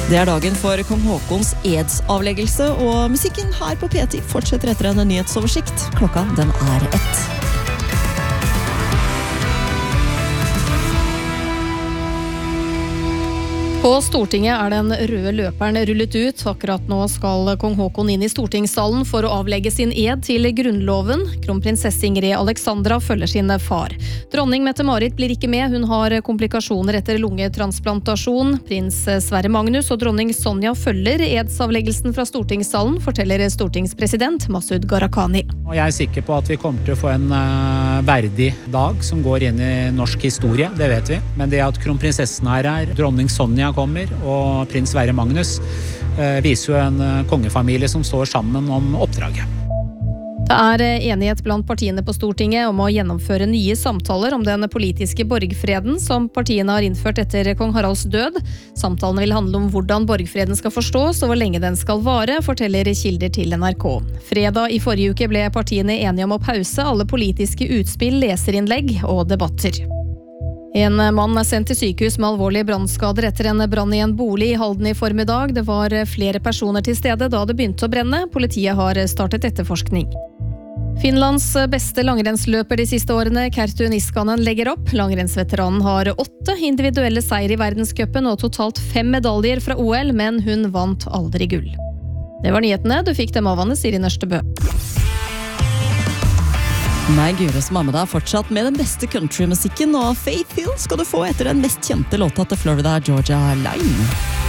Det dagen for kong Haakons edsavleggelse, og musikken her på P10 fortsetter etter en nyhetsoversikt. Klokka den 1. På Stortinget den røde løperen rullet ut. Akkurat nå skal kong Haakon inn i stortingssalen for å avlegge sin ed til grunnloven. Kronprinsesse Ingrid Alexandra følger sin far. Dronning Mette-Marit blir ikke med. Hun har komplikasjoner etter lungetransplantasjon. Prins Sverre Magnus og dronning Sonja følger edsavleggelsen fra stortingssalen, forteller stortingspresident Masud Gharahkhani. Og jeg sikker på at vi kommer til å få en verdig dag som går inn i norsk historie, det vet vi. Men det at kronprinsessen er her, dronning Sonja kommer, og prins Sverre Magnus viser jo en kongefamilie som står sammen om oppdraget. Det enighet blant partiene på Stortinget om å gjennomføre nye samtaler om den politiske borgfreden som partiene har innført etter kong Haralds død. Samtalene vil handle om hvordan borgfreden skal forstås og hvor lenge den skal vare, forteller kilder til NRK. Fredag i forrige uke ble partiene enige om å pause alle politiske utspill, leserinnlegg og debatter. En mann sendt til sykehus med alvorlige brannskader etter en brann i en bolig i Halden i formiddag. Det var flere personer til stede da det begynte å brenne. Politiet har startet etterforskning. Finlands beste langrennsløper de siste årene, Kerttu Niskanen, legger opp. Langrennsveteranen har 8 individuelle seier i verdenscupen og totalt 5 medaljer fra OL, men hun vant aldri gull. Det var nyhetene. Du fikk dem av Anne Siri Nørstebø. Meg Gure som er med deg fortsatt med den beste countrymusikken, og Faith Hill skal du få etter den mest kjente låta til Florida Georgia Line.